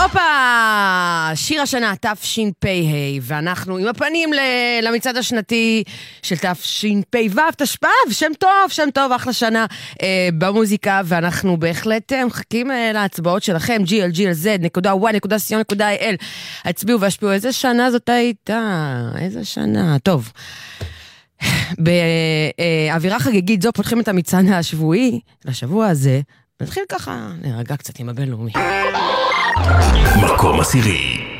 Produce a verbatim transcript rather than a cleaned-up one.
הופה, שיר השנה תשפ"ה, ואנחנו עם הפנים למצעד השנתי של תשפ"ו, תשפ"ב, שם טוב, שם טוב, אחלה שנה אה, במוזיקה, ואנחנו בהחלט אה, מחכים אה, להצבעות שלכם, ג'י אל ג'י אל זד נקודה וואי נקודה סי או נקודה איי אל, הצביעו והשפיעו, איזה שנה זאת הייתה, איזה שנה, טוב. באווירה חגיגית זו פותחים את המצעד השבועי לשבוע הזה, נתחיל ככה, נרגע קצת עם הבינלאומי. מקום עשירי.